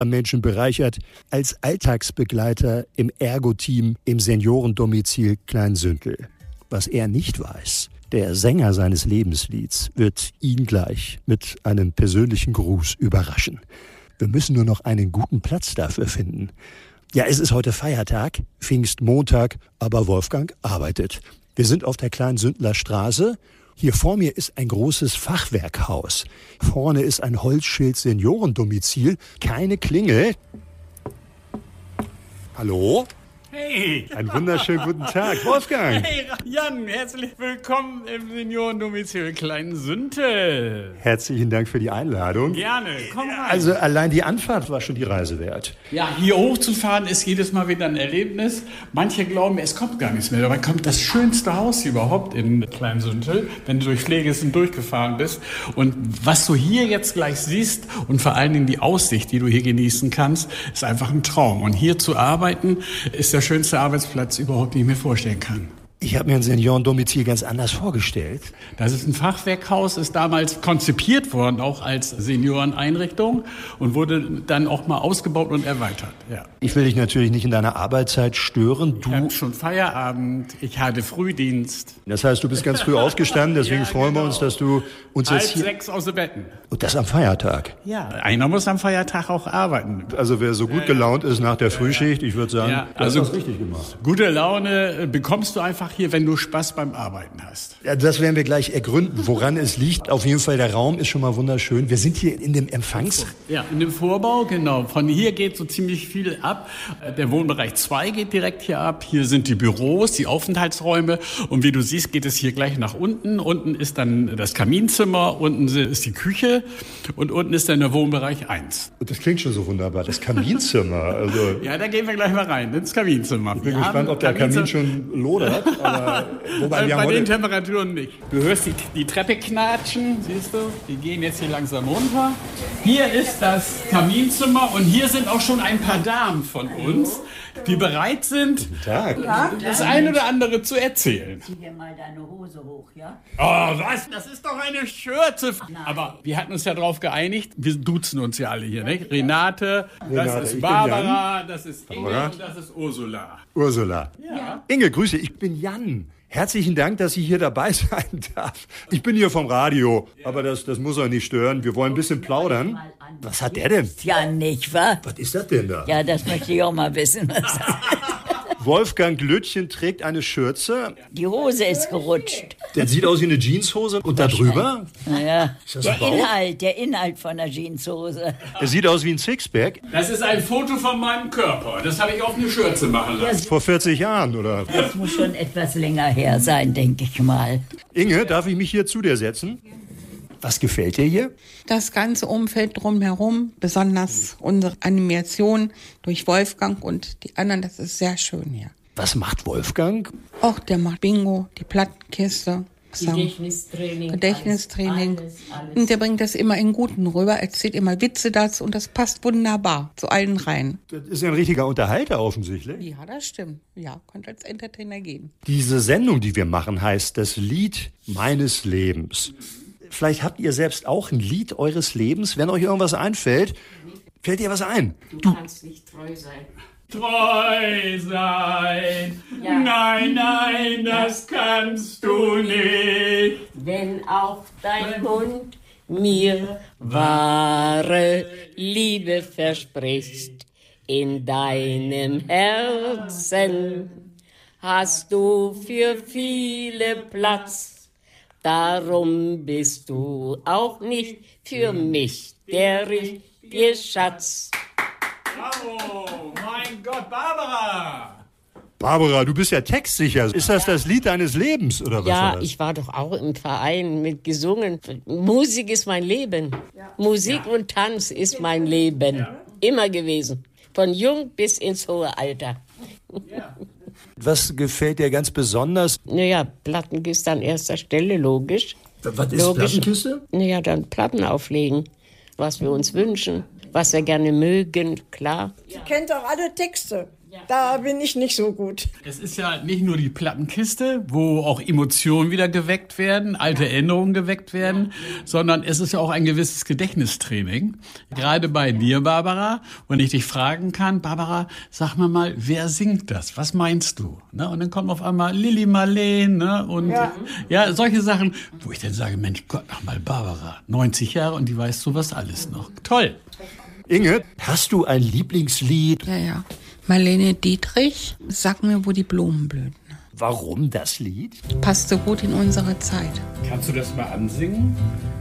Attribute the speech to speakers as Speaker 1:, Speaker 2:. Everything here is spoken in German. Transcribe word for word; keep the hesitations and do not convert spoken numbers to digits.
Speaker 1: am Menschen bereichert, als Alltagsbegleiter im Ergo-Team im Seniorendomizil Kleinsüntel. Was er nicht weiß, der Sänger seines Lebenslieds wird ihn gleich mit einem persönlichen Gruß überraschen. Wir müssen nur noch einen guten Platz dafür finden. Ja, es ist heute Feiertag, Pfingstmontag, aber Wolfgang arbeitet. Wir sind auf der Kleinsündler Straße. Hier vor mir ist ein großes Fachwerkhaus. Vorne ist ein Holzschild Seniorendomizil, keine Klingel. Hallo?
Speaker 2: Hey!
Speaker 1: Einen wunderschönen guten Tag, Wolfgang!
Speaker 2: Hey, Jan, herzlich willkommen im Seniorendomizil Kleinsüntel.
Speaker 1: Herzlichen Dank für die Einladung.
Speaker 2: Gerne, komm rein.
Speaker 1: Also allein die Anfahrt war schon die Reise wert.
Speaker 2: Ja, hier hochzufahren ist jedes Mal wieder ein Erlebnis. Manche glauben, es kommt gar nichts mehr. Dabei kommt das schönste Haus überhaupt in Kleinsüntel, wenn du durch Pflegesen durchgefahren bist. Und was du hier jetzt gleich siehst und vor allen Dingen die Aussicht, die du hier genießen kannst, ist einfach ein Traum. Und hier zu arbeiten, ist der schönste Arbeitsplatz überhaupt, den ich mir vorstellen kann.
Speaker 1: Ich habe mir ein Seniorendomizil ganz anders vorgestellt.
Speaker 2: Das ist ein Fachwerkhaus, ist damals konzipiert worden, auch als Senioreneinrichtung und wurde dann auch mal ausgebaut und erweitert. Ja.
Speaker 1: Ich will dich natürlich nicht in deiner Arbeitszeit stören. Du
Speaker 2: Ich habe schon Feierabend, ich hatte Frühdienst.
Speaker 1: Das heißt, du bist ganz früh aufgestanden, deswegen
Speaker 2: Ja,
Speaker 1: freuen
Speaker 2: genau.
Speaker 1: wir uns, dass du uns
Speaker 2: Halb
Speaker 1: jetzt hier...
Speaker 2: sechs aus den Betten.
Speaker 1: Und das am Feiertag.
Speaker 2: Ja, einer muss am Feiertag auch arbeiten.
Speaker 1: Also wer so gut gelaunt ist nach der Frühschicht, ich würde sagen,
Speaker 2: Ja,
Speaker 1: du hast
Speaker 2: also
Speaker 1: das richtig gemacht.
Speaker 2: Gute Laune bekommst du einfach hier, wenn du Spaß beim Arbeiten hast.
Speaker 1: Ja, das werden wir gleich ergründen, woran es liegt. Auf jeden Fall, der Raum ist schon mal wunderschön. Wir sind hier in dem Empfangs...
Speaker 2: Ja, in dem Vorbau, genau. Von hier geht so ziemlich viel ab. Der Wohnbereich zwei geht direkt hier ab. Hier sind die Büros, die Aufenthaltsräume. Und wie du siehst, geht es hier gleich nach unten. Unten ist dann das Kaminzimmer, unten ist die Küche und unten ist dann der Wohnbereich eins.
Speaker 1: Und das klingt schon so wunderbar, das Kaminzimmer. Also
Speaker 2: Ja, da gehen wir gleich mal rein, ins Kaminzimmer.
Speaker 1: ich bin gespannt, ob der Kamin schon lodert. Aber wobei wir haben
Speaker 2: Bei den
Speaker 1: heute...
Speaker 2: Temperaturen nicht. Du hörst die, die Treppe knatschen, siehst du? Die gehen jetzt hier langsam runter. Hier ist das Kaminzimmer und hier sind auch schon ein paar Damen von uns, die bereit sind,
Speaker 1: Tag.
Speaker 2: das ein oder andere zu erzählen.
Speaker 3: Zieh dir mal deine Hose hoch, ja?
Speaker 2: Oh, was? Das ist doch eine Schürze. Aber wir hatten uns ja darauf geeinigt, wir duzen uns ja alle hier, nicht? Renate,
Speaker 1: Renate,
Speaker 2: das
Speaker 1: ich
Speaker 2: ist
Speaker 1: bin
Speaker 2: Barbara, das ist Inge
Speaker 1: Barbara.
Speaker 2: und das ist Ursula.
Speaker 1: Ursula.
Speaker 2: Ja.
Speaker 1: Inge, Grüße, ich bin Jan. Herzlichen Dank, dass ich hier dabei sein darf. Ich bin hier vom Radio, aber das, das muss euch nicht stören. Wir wollen ein bisschen plaudern. Was hat der denn?
Speaker 3: Ja, nicht wahr?
Speaker 1: Was ist das denn da?
Speaker 3: Ja, das möchte ich auch mal wissen. Was das
Speaker 1: Wolfgang Glöttchen trägt eine Schürze.
Speaker 3: Die Hose ist gerutscht.
Speaker 1: Der sieht aus wie eine Jeanshose. Und da drüber?
Speaker 3: Ja.
Speaker 1: das
Speaker 3: Der
Speaker 1: ein Bauch?
Speaker 3: Inhalt, der Inhalt von der Jeanshose.
Speaker 1: Er sieht aus wie ein Sixpack.
Speaker 2: Das ist ein Foto von meinem Körper. Das habe ich auf eine Schürze machen lassen.
Speaker 1: Vor vierzig Jahren, oder?
Speaker 3: Das muss schon etwas länger her sein, denke ich mal.
Speaker 1: Inge, darf ich mich hier zu dir setzen? Was gefällt dir hier?
Speaker 4: Das ganze Umfeld drumherum, besonders unsere Animation durch Wolfgang und die anderen, das ist sehr schön hier.
Speaker 1: Was macht Wolfgang?
Speaker 4: Auch der macht Bingo, die Plattenkiste, Song,
Speaker 3: Gedächtnistraining.
Speaker 4: Gedächtnistraining.
Speaker 3: Alles, alles.
Speaker 4: Und der bringt das immer in Guten rüber, erzählt immer Witze dazu und das passt wunderbar zu allen rein.
Speaker 1: Das ist ja ein richtiger Unterhalter offensichtlich.
Speaker 4: Ja, das stimmt. Ja, könnte als Entertainer gehen.
Speaker 1: Diese Sendung, die wir machen, heißt Das Lied meines Lebens. Vielleicht habt ihr selbst auch ein Lied eures Lebens. Wenn euch irgendwas einfällt, fällt dir was ein?
Speaker 5: Du kannst nicht treu sein.
Speaker 2: Treu sein.
Speaker 5: Ja.
Speaker 2: Nein, nein, das kannst du nicht.
Speaker 5: Wenn auch dein Mund mir wahre Liebe verspricht, in deinem Herzen hast du für viele Platz. Darum bist du auch nicht für mich der richtige Schatz.
Speaker 2: Bravo, mein Gott, Barbara.
Speaker 1: Barbara, du bist ja textsicher. Ist das das Lied deines Lebens, oder was war
Speaker 5: Ja,
Speaker 1: das?
Speaker 5: ich war doch auch im Verein mit gesungen. Musik ist mein Leben. Musik und Tanz ist mein Leben. Immer gewesen. Von jung bis ins hohe Alter.
Speaker 1: Was gefällt dir ganz besonders?
Speaker 5: Naja, Plattenkiste an erster Stelle, logisch.
Speaker 1: Was
Speaker 5: ist Logisch.
Speaker 1: Plattenkiste?
Speaker 5: Naja, dann Platten auflegen, was wir uns wünschen, was wir gerne mögen, klar.
Speaker 6: Sie kennt auch alle Texte. Da bin ich nicht so gut.
Speaker 2: Es ist ja nicht nur die Plattenkiste, wo auch Emotionen wieder geweckt werden, alte Erinnerungen geweckt werden, sondern es ist ja auch ein gewisses Gedächtnistraining. Gerade bei dir, Barbara, wenn ich dich fragen kann, Barbara, sag mir mal, wer singt das? Was meinst du? Ne? Und dann kommt auf einmal Lili Marleen, ne? Und ja. ja, solche Sachen, wo ich dann sage, Mensch, Gott, noch mal Barbara, neunzig Jahre und die weiß sowas alles noch. Toll.
Speaker 1: Inge, hast du ein Lieblingslied?
Speaker 4: Ja, ja. Marlene Dietrich, Sag mir, wo die Blumen blühen.
Speaker 1: Warum das Lied?
Speaker 4: Passt so gut in unsere Zeit.
Speaker 2: Kannst du das mal ansingen?